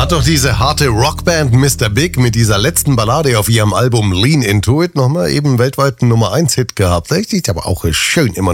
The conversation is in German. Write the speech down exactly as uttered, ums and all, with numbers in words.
Hat doch diese harte Rockband Mister Big mit dieser letzten Ballade auf ihrem Album Lean Into It nochmal eben weltweiten Nummer eins Hit gehabt. Richtig, aber auch schön immer